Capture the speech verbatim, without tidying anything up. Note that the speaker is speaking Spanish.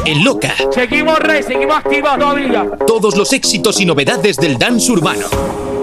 en Loca. Seguimos, Rey, seguimos activos todavía. Todos los éxitos y novedades del dance urbano.